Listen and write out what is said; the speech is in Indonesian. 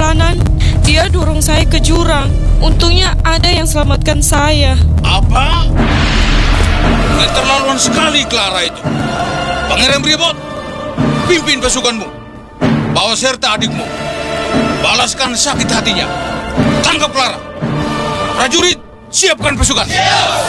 perjalanan, dia dorong saya ke jurang. Untungnya ada yang selamatkan saya. Apa? Keterlaluan sekali Clara itu. Pangeran Bribot, pimpin pasukanmu. Bawa serta adikmu. Balaskan sakit hatinya. Tangkap Clara. Prajurit, siapkan pasukan.